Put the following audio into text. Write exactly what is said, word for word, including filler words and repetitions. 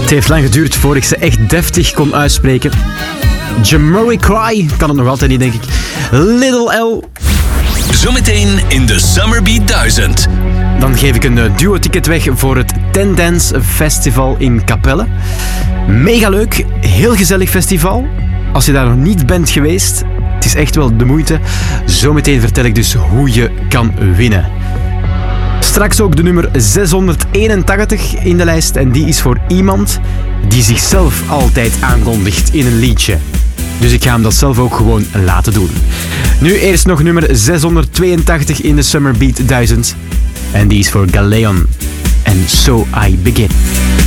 Het heeft lang geduurd voor ik ze echt deftig kon uitspreken. Jamiroquai, kan het nog altijd niet, denk ik. Little L. Zometeen in de Summerbeat duizend. Dan geef ik een duo-ticket weg voor het Ten Dance Festival in Capelle. Mega leuk, heel gezellig festival. Als je daar nog niet bent geweest, het is echt wel de moeite. Zometeen vertel ik dus hoe je kan winnen. Straks ook de nummer zeshonderdeenentachtig in de lijst. En die is voor iemand die zichzelf altijd aankondigt in een liedje. Dus ik ga hem dat zelf ook gewoon laten doen. Nu eerst nog nummer zeshonderdtweeëntachtig in de Summer Beat duizend. En die is voor Galeon. En So I Begin.